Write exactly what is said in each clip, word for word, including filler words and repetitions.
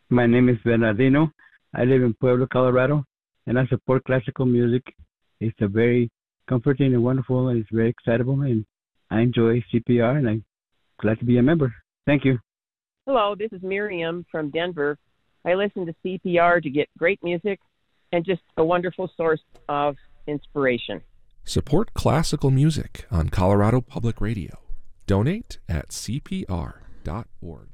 My name is Bernardino. I live in Pueblo, Colorado, and I support classical music. It's a very comforting and wonderful, and it's very excitable, and I enjoy C P R, and I'm glad to be a member. Thank you. Hello, this is Miriam from Denver. I listen to C P R to get great music and just a wonderful source of inspiration. Support classical music on Colorado Public Radio. Donate at c p r dot org.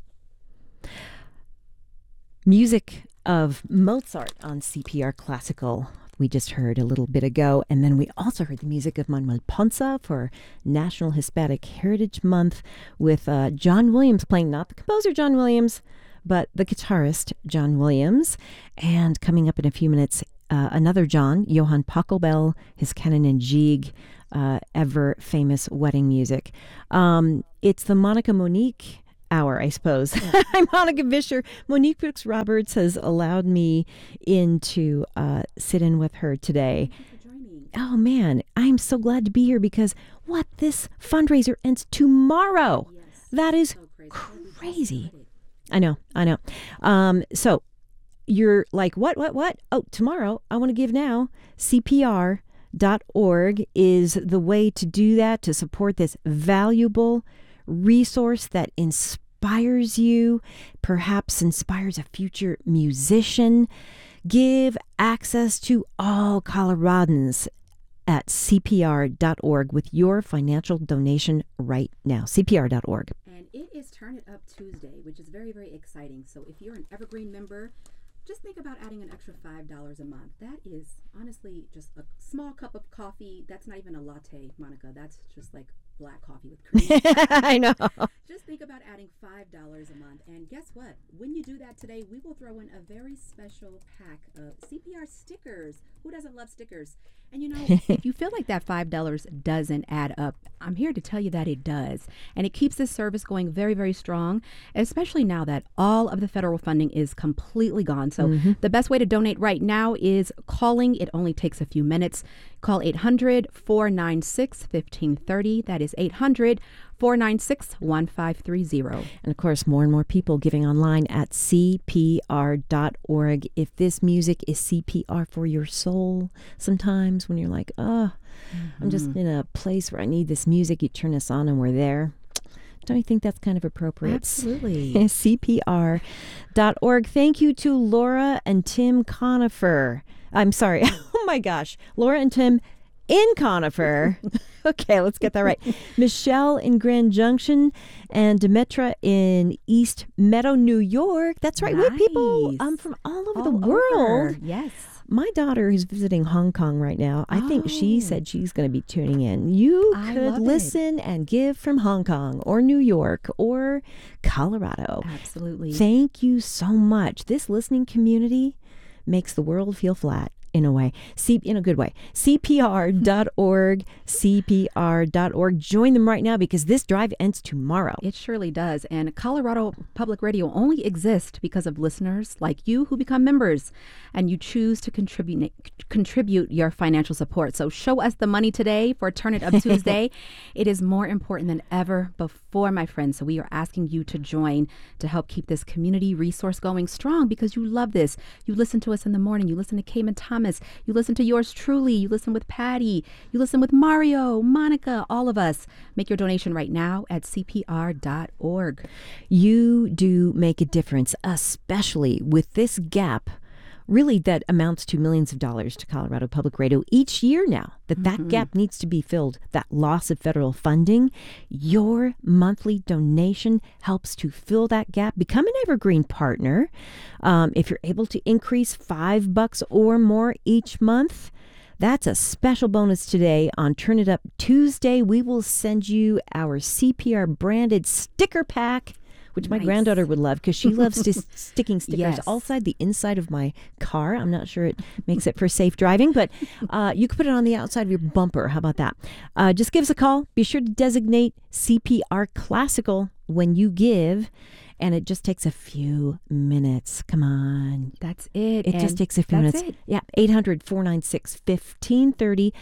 Music of Mozart on C P R Classical. We just heard a little bit ago, and then we also heard the music of Manuel Ponce for National Hispanic Heritage Month with uh, John Williams playing, not the composer John Williams, but the guitarist John Williams. And coming up in a few minutes, uh, another John, Johann Pachelbel, his Canon and Gigue, uh, ever famous wedding music. Um, it's the Monica Monique hour, I suppose. Yeah. I'm Monica Vischer. Monique Brooks Roberts has allowed me in to uh, sit in with her today. Thank you for joining. Oh, man. I'm so glad to be here because what? This fundraiser ends tomorrow. Yes. That is So crazy. crazy. I know. I know. Um, so you're like, what, what, what? Oh, tomorrow. I want to give now. C P R dot org is the way to do that, to support this valuable resource that inspires you, perhaps inspires a future musician. Give access to all Coloradans at c p r dot org with your financial donation right now. c p r dot org. And it is Turn It Up Tuesday, which is very, very exciting. So if you're an Evergreen member, just think about adding an extra five dollars a month. That is honestly just a small cup of coffee. That's not even a latte, Monica. That's just like black coffee with cream. I know. Just think about adding five dollars a month. And guess what? When you do that today, we will throw in a very special pack of C P R stickers. Who doesn't love stickers? And you know, if you feel like that five dollars doesn't add up, I'm here to tell you that it does. And it keeps this service going very, very strong, especially now that all of the federal funding is completely gone. So mm-hmm. the best way to donate right now is calling. It only takes a few minutes. Call eight hundred, four nine six, one five three zero. That is eight hundred, four nine six, one five three zero. And of course, more and more people giving online at c p r dot org. If this music is C P R for your soul, sometimes when you're like, oh, mm-hmm. I'm just in a place where I need this music, you turn us on and we're there. Don't you think that's kind of appropriate? Absolutely. c p r dot org. Thank you to Laura and Tim Conifer. I'm sorry. Oh my gosh. Laura and Tim in Conifer. Okay, let's get that right. Michelle in Grand Junction and Demetra in East Meadow, New York. That's right. Nice. We have people um, from all over all the world. Over. Yes. My daughter who's visiting Hong Kong right now, I oh. think she said she's going to be tuning in. You I could listen it. and give from Hong Kong or New York or Colorado. Absolutely. Thank you so much. This listening community makes the world feel flat. In a way, C- in a good way. c p r dot org, c p r dot org. Join them right now because this drive ends tomorrow. It surely does. And Colorado Public Radio only exists because of listeners like you who become members and you choose to contribute contribute your financial support. So show us the money today for Turn It Up Tuesday. It is more important than ever before, my friends. So we are asking you to join to help keep this community resource going strong because you love this. You listen to us in the morning. You listen to Cayman Thomas. You listen to yours truly. You listen with Patty. You listen with Mario, Monica, all of us. Make your donation right now at c p r dot org. You do make a difference, especially with this gap, really that amounts to millions of dollars to Colorado Public Radio each year now, that mm-hmm. that gap needs to be filled, that loss of federal funding. Your monthly donation helps to fill that gap. Become an Evergreen partner. Um, if you're able to increase five bucks or more each month, that's a special bonus today on Turn It Up Tuesday. We will send you our C P R branded sticker pack, which my nice. granddaughter would love because she loves just sticking stickers yes. outside the inside of my car. I'm not sure it makes it for safe driving, but uh, you can put it on the outside of your bumper. How about that? Uh, just give us a call. Be sure to designate C P R Classical when you give. And it just takes a few minutes. Come on. That's it. It and just takes a few that's minutes. It. Yeah. eight hundred, four nine six, one five three zero.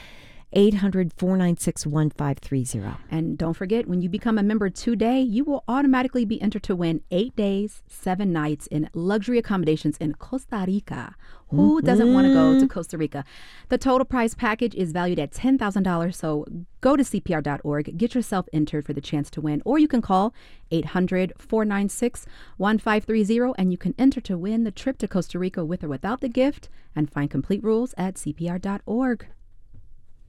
eight hundred, four nine six, one five three zero. And don't forget, when you become a member today, you will automatically be entered to win eight days, seven nights in luxury accommodations in Costa Rica. Who Mm-hmm. doesn't want to go to Costa Rica? The total price package is valued at ten thousand dollars, so go to C P R dot org, get yourself entered for the chance to win, or you can call eight hundred, four nine six, one five three zero, and you can enter to win the trip to Costa Rica with or without the gift, and find complete rules at C P R dot org.